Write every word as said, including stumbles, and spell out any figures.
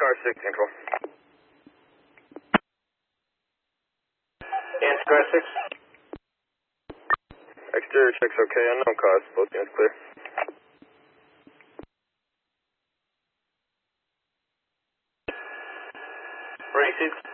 car six, control. Answer car six. Exterior checks okay, unknown cause, both units clear. forty-six.